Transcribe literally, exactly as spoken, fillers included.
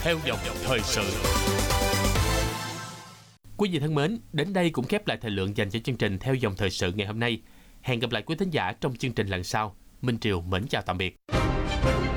theo dòng thời sự. Quý vị thân mến, đến đây cũng khép lại thời lượng dành cho chương trình Theo dòng thời sự ngày hôm nay. Hẹn gặp lại quý thính giả trong chương trình lần sau. Minh Triều mến chào tạm biệt.